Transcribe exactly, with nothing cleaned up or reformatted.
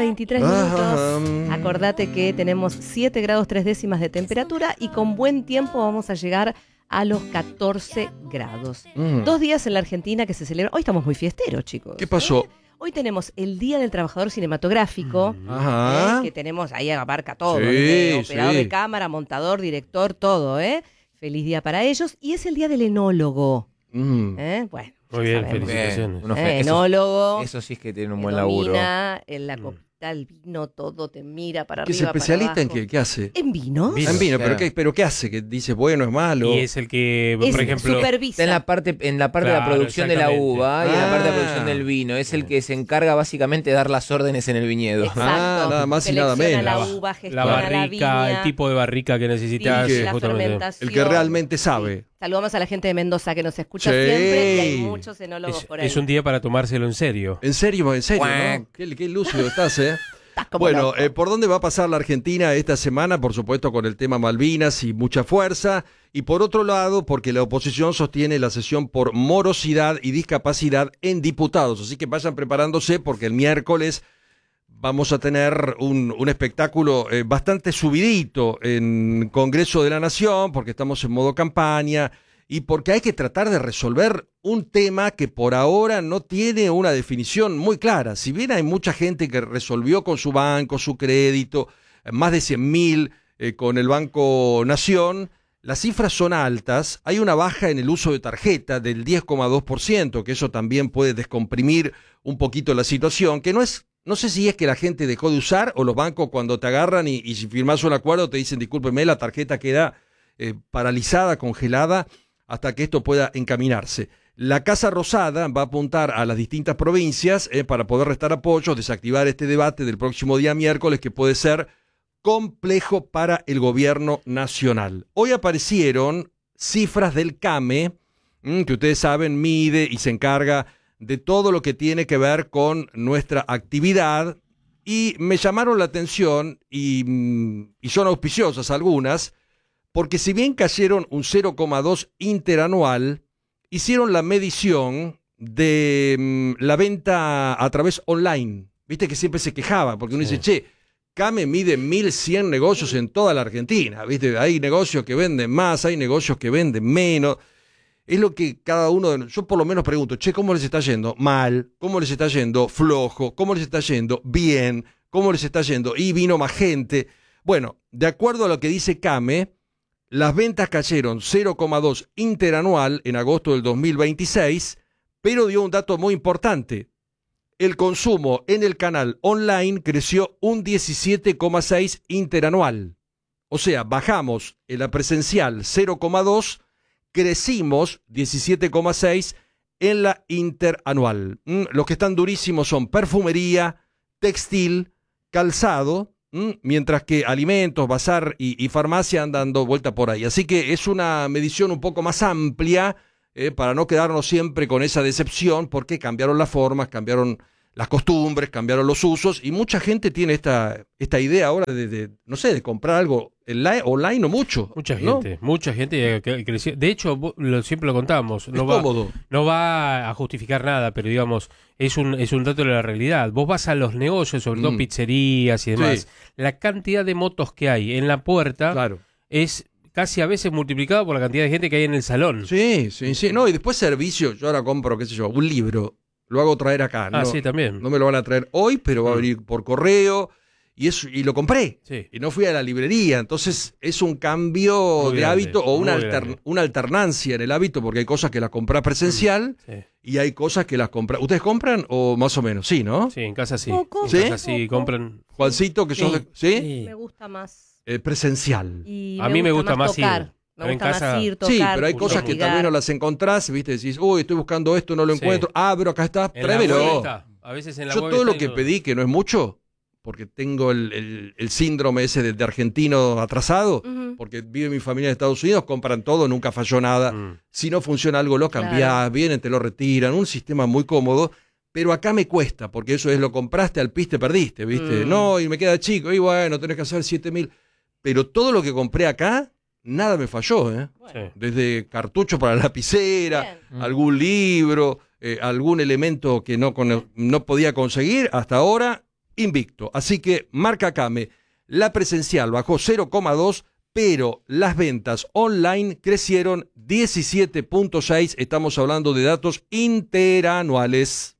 veintitrés Ah, minutos. Acordate que tenemos siete grados tres décimas de temperatura y con buen tiempo vamos a llegar a los catorce grados. Mm. Dos días en la Argentina que se celebran. Hoy estamos muy fiesteros, chicos. ¿Qué pasó? ¿eh? Hoy tenemos el Día del Trabajador Cinematográfico, Ajá. ¿eh? Que tenemos ahí abarca todo, Sí, desde operador sí. de cámara, montador, director, todo, ¿eh? Feliz día para ellos. Y es el Día del Enólogo. Mm. ¿eh? Bueno, Muy ya bien, sabemos. felicitaciones. Unos Eh, fe- eso, enólogo. eso sí es que tiene un que buen laburo. domina en la copita, el vino, todo te mira para ¿Qué es arriba, para especialista en abajo. qué? ¿Qué hace? ¿En vino? Vino. Ah, en vino, Claro. pero, ¿qué, pero ¿qué hace? ¿Que dice bueno, es malo? Y es el que, Es por ejemplo, supervisa. Está en la parte, en la parte de la Claro, producción de la exactamente. uva y en la parte de la Ah. producción del vino. Es el que se encarga básicamente de dar las órdenes en el viñedo. Exacto. Ah, nada más y nada Selecciona menos. la uva, la gestiona la, barrica, viña, el tipo de barrica que necesitas, dirige la justamente. fermentación. El que realmente sabe. Saludamos a la gente de Mendoza que nos escucha Sí. siempre y hay muchos enólogos Es, por ahí. es un día para tomárselo en serio. En serio, en serio, Cuac. ¿no? Qué, qué lúcido estás, ¿eh? Estás como Bueno, loco. eh, ¿por dónde va a pasar la Argentina esta semana? Por supuesto, con el tema Malvinas y mucha fuerza. Y por otro lado, porque la oposición sostiene la sesión por morosidad y discapacidad en diputados. Así que vayan preparándose porque el miércoles vamos a tener un, un espectáculo eh, bastante subidito en Congreso de la Nación, porque estamos en modo campaña y porque hay que tratar de resolver un tema que por ahora no tiene una definición muy clara. Si bien hay mucha gente que resolvió con su banco, su crédito, más de cien mil eh, con el Banco Nación, las cifras son altas, hay una baja en el uso de tarjeta del diez coma dos por ciento, que eso también puede descomprimir un poquito la situación, que no es, no sé si es que la gente dejó de usar o los bancos cuando te agarran y, y si firmás un acuerdo te dicen, discúlpeme, la tarjeta queda eh, paralizada, congelada, hasta que esto pueda encaminarse. La Casa Rosada va a apuntar a las distintas provincias eh, para poder restar apoyos, desactivar este debate del próximo día miércoles que puede ser complejo para el gobierno nacional. Hoy aparecieron cifras del CAME, mmm, que ustedes saben mide y se encarga de todo lo que tiene que ver con nuestra actividad, y me llamaron la atención y, mmm, y son auspiciosas algunas, porque si bien cayeron un cero coma dos interanual, hicieron la medición de mmm, la venta a través online. Viste que siempre se quejaba, porque uno Sí. dice, che, CAME mide mil cien negocios en toda la Argentina, ¿viste? Hay negocios que venden más, hay negocios que venden menos. Es lo que cada uno de nosotros, yo por lo menos pregunto, che, ¿cómo les está yendo? Mal. ¿Cómo les está yendo? Flojo. ¿Cómo les está yendo? Bien. ¿Cómo les está yendo? Y vino más gente. Bueno, de acuerdo a lo que dice CAME, las ventas cayeron cero coma dos interanual en agosto del dos mil veintiséis, pero dio un dato muy importante. El consumo en el canal online creció un diecisiete coma seis interanual. O sea, bajamos en la presencial cero coma dos, crecimos diecisiete coma seis en la interanual. ¿Mm? Los que están durísimos son perfumería, textil, calzado, ¿Mm? mientras que alimentos, bazar y, y farmacia andan dando vuelta por ahí. Así que es una medición un poco más amplia, Eh, para no quedarnos siempre con esa decepción, porque cambiaron las formas, cambiaron las costumbres, cambiaron los usos, y mucha gente tiene esta, esta idea ahora de, de, no sé, de comprar algo online, online o mucho. Mucha ¿no? gente, mucha gente que creció. De hecho, vos lo, siempre lo contamos. No Es va, cómodo. no va a justificar nada, pero digamos, es un, es un dato de la realidad. Vos vas a los negocios, sobre todo Mm. pizzerías y demás, Sí. la cantidad de motos que hay en la puerta Claro. es casi a veces multiplicado por la cantidad de gente que hay en el salón. Sí, sí, sí. No, y después servicios. Yo ahora compro, qué sé yo, un libro. Lo hago traer acá. Ah, no, sí, también. no me lo van a traer hoy, pero va a Mm. venir por correo. Y eso, y lo compré. Sí. Y no fui a la librería. Entonces es un cambio Muy de grande, hábito o una, muy alter- grande. una alternancia en el hábito, porque hay cosas que las compras presencial Sí. y hay cosas que las compras. ¿Ustedes compran o más o menos? Sí, ¿no? Sí, en casa sí. Poco, En ¿Sí? casa sí, compran. Juancito, que sos de- ¿sí? Me gusta más. Eh, presencial. Y A mí me gusta más tocar. ir. Me Pero en gusta casa- más ir, tocar. Sí, pero hay Uno cosas que investigar. tal vez no las encontrás, ¿viste? Decís, uy, estoy buscando esto, no lo Sí. encuentro. Ah, pero acá está, En la tráemelo. web está. A veces en la Yo web todo está lo y que no- pedí, que no es mucho, porque tengo el, el- el síndrome ese de, de argentino atrasado, Ujú. porque vive mi familia en Estados Unidos, compran todo, nunca falló nada. Mm. Si no funciona algo, lo cambiás, Claro. vienen, te lo retiran, un sistema muy cómodo, pero acá me cuesta, porque eso es lo compraste, al pis te perdiste, ¿viste? Mm. No, y me queda chico, y bueno, tenés que hacer siete mil. Pero todo lo que compré acá, nada me falló, ¿eh? Sí. Desde cartucho para lapicera, Bien. algún libro, eh, algún elemento que no, cono- no podía conseguir, hasta ahora invicto. Así que marca Came, la presencial bajó cero coma dos, pero las ventas online crecieron diecisiete punto seis. Estamos hablando de datos interanuales.